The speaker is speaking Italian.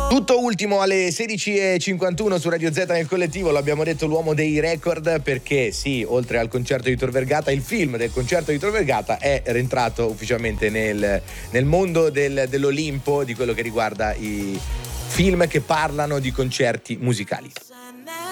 Tutto ultimo alle 16:51 su Radio Z nel collettivo, l'abbiamo detto, l'uomo dei record, perché sì, oltre al concerto di Tor Vergata, il film del concerto di Tor Vergata è rientrato ufficialmente nel mondo dell'Olimpo, di quello che riguarda i film che parlano di concerti musicali.